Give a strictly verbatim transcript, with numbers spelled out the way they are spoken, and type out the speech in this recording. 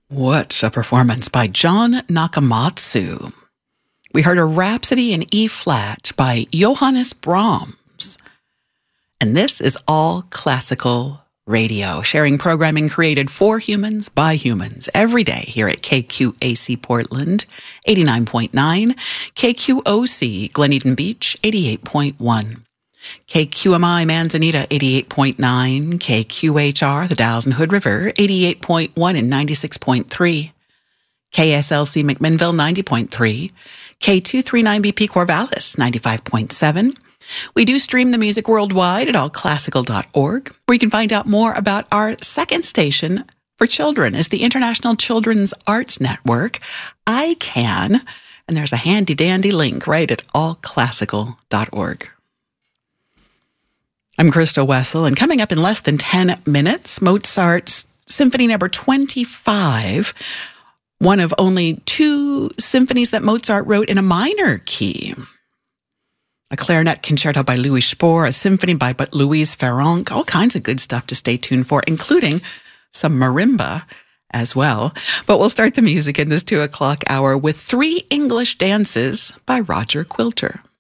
What a performance by John Nakamatsu. We heard a Rhapsody in E-flat by Johannes Brahms. And this is All Classical Radio, sharing programming created for humans by humans every day here at K Q A C Portland, eighty-nine point nine, K Q O C Glen Eden Beach, eighty-eight point one. K Q M I Manzanita, eighty-eight point nine, K Q H R, the Dalles and Hood River, eighty-eight point one and ninety-six point three, K S L C McMinnville, ninety point three, K two thirty-nine B P Corvallis, ninety-five point seven. We do stream the music worldwide at all classical dot org, where you can find out more about our second station for children is the International Children's Arts Network, I CAN, and there's a handy-dandy link right at all classical dot org. I'm Krista Wessel, and coming up in less than ten minutes, Mozart's Symphony Number twenty-five, one of only two symphonies that Mozart wrote in a minor key. A clarinet concerto by Louis Spohr, a symphony by Louise Farrenc, all kinds of good stuff to stay tuned for, including some marimba as well. But we'll start the music in this two o'clock hour with Three English Dances by Roger Quilter.